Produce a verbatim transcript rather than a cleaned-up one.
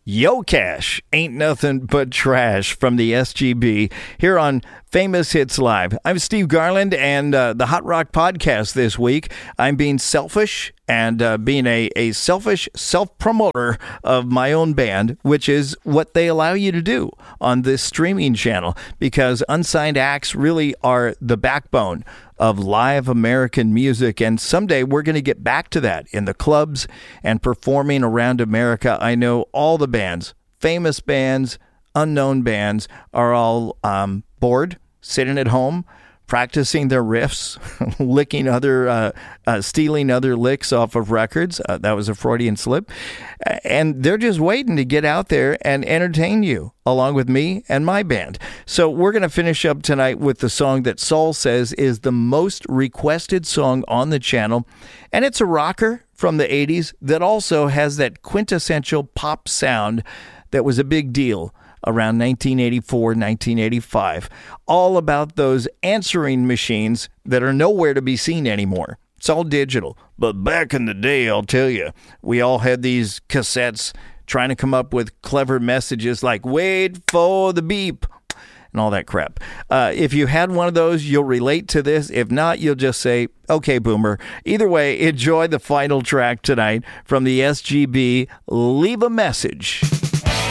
Yo Cash, Ain't Nothing But Trash from the S G B here on Famous Hits Live. I'm Steve Garland, and uh, the Hot Rock Podcast this week, I'm being selfish and uh, being a, a selfish self-promoter of my own band, which is what they allow you to do on this streaming channel, because unsigned acts really are the backbone of live American music, and someday we're going to get back to that in the clubs and performing around America. I know all the bands, famous bands, unknown bands, are all um, bored, sitting at home, practicing their riffs, licking other, uh, uh, stealing other licks off of records. Uh, that was a Freudian slip. And they're just waiting to get out there and entertain you, along with me and my band. So we're going to finish up tonight with the song that Saul says is the most requested song on the channel. And it's a rocker from the eighties that also has that quintessential pop sound that was a big deal around nineteen eighty-four, nineteen eighty-five, all about those answering machines that are nowhere to be seen anymore. It's all digital. But back in the day, I'll tell you, we all had these cassettes trying to come up with clever messages like, wait for the beep, and all that crap. Uh, if you had one of those, you'll relate to this. If not, you'll just say, okay, boomer. Either way, enjoy the final track tonight from the S G B, Leave a Message.